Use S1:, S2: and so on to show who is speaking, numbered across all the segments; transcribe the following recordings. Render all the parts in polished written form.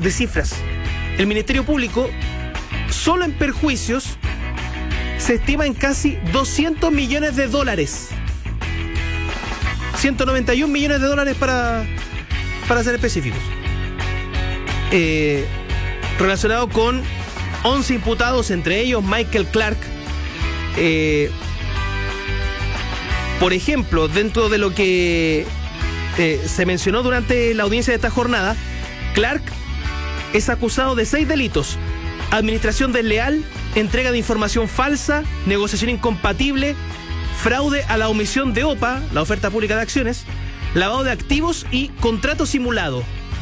S1: de cifras. El Ministerio Público, solo en perjuicios, se estima en casi $200 millones. 191 millones de dólares para ser específicos. Relacionado con 11 imputados, entre ellos Michael Clark. Por ejemplo, dentro de lo que se mencionó durante la audiencia de esta jornada, Clark es acusado de 6 delitos: administración desleal, entrega de información falsa, negociación incompatible, fraude a la omisión de OPA, la oferta pública de acciones, lavado de activos y contrato simulado.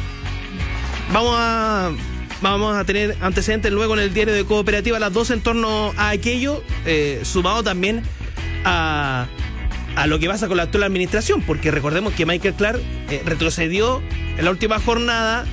S1: Vamos a tener antecedentes luego en el diario de Cooperativa a las 12 en torno a aquello, sumado también a lo que pasa con la actual administración, porque recordemos que Michael Clark retrocedió en la última jornada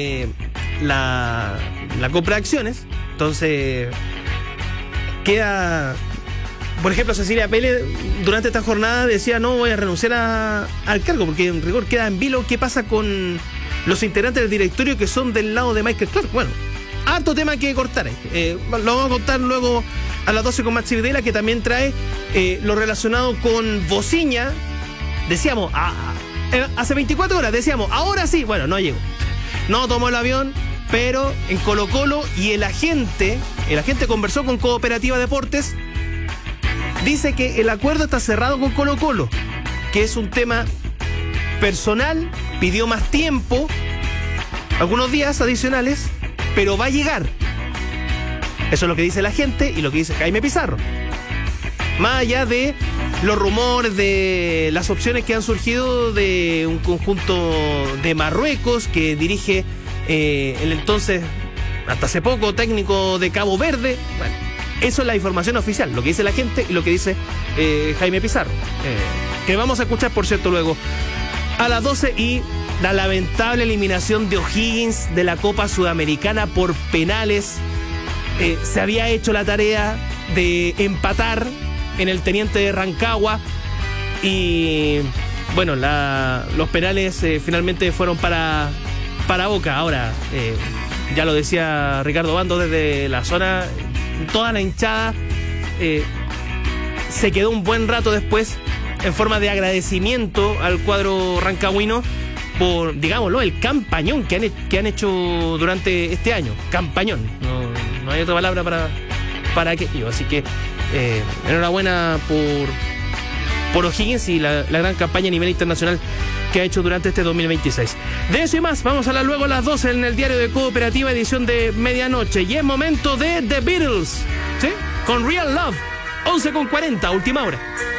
S1: la compra de acciones. Entonces queda, por ejemplo, Cecilia Pérez durante esta jornada decía: no voy a renunciar al cargo, porque en rigor queda en vilo qué pasa con los integrantes del directorio que son del lado de Michael Clark. Bueno, harto tema que cortar. Lo vamos a contar luego a las 12 con Maxi Videla, que también trae lo relacionado con Bociña. Decíamos, hace 24 horas decíamos, ahora sí. Bueno, no llegó. No tomó el avión, pero en Colo-Colo, y el agente conversó con Cooperativa Deportes. Dice que el acuerdo está cerrado con Colo-Colo, que es un tema personal, pidió más tiempo, algunos días adicionales, pero va a llegar. Eso es lo que dice la gente y lo que dice Jaime Pizarro. Más allá de los rumores, de las opciones que han surgido de un conjunto de Marruecos que dirige el entonces, hasta hace poco, técnico de Cabo Verde. Bueno, eso es la información oficial, lo que dice la gente y lo que dice Jaime Pizarro. Que vamos a escuchar, por cierto, luego a las 12, y la lamentable eliminación de O'Higgins de la Copa Sudamericana por penales. Se había hecho la tarea de empatar en el Teniente de Rancagua y bueno, los penales finalmente fueron para Boca. Ahora, ya lo decía Ricardo Bando desde la zona, toda la hinchada se quedó un buen rato después en forma de agradecimiento al cuadro rancagüino por, digámoslo, el campañón que han hecho durante este año. Campañón, no hay otra palabra para aquello. Así que enhorabuena por O'Higgins y la gran campaña a nivel internacional que ha hecho durante este 2026. De eso y más vamos a hablar luego a las 12 en el diario de Cooperativa, edición de medianoche. Y es momento de The Beatles, ¿sí? Con Real Love, 11:40, última hora.